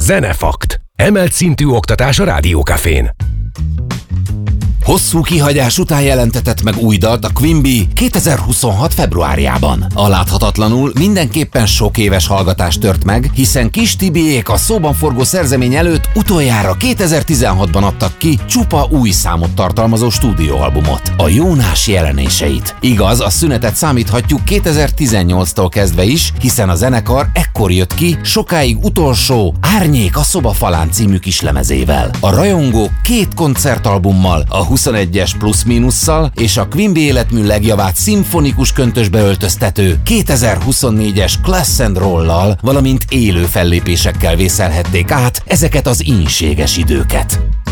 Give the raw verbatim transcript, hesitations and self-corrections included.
Zenefakt. Emelt szintű oktatás a Rádiókafén. Hosszú kihagyás után jelentetett meg új dalt a Queen Bee kétezer-huszonhat februárjában. A láthatatlanul mindenképpen sok éves hallgatás tört meg, hiszen Kis Tibiék a szóban forgó szerzemény előtt utoljára kétezer-tizenhatban adtak ki csupa új számot tartalmazó stúdióalbumot, a Jónás jelenéseit. Igaz, a szünetet számíthatjuk kétezer-tizennyolctól kezdve is, hiszen a zenekar ekkor jött ki sokáig utolsó Árnyék a szoba falán című kislemezével. A rajongók két koncertalbummal, a huszonegyes plusz-mínusszal és a Queen Bee életmű legjavát szimfonikus köntösbe öltöztető kétezer-huszonnégyes Class and Roll-lal, valamint élő fellépésekkel vészelhették át ezeket az ínséges időket.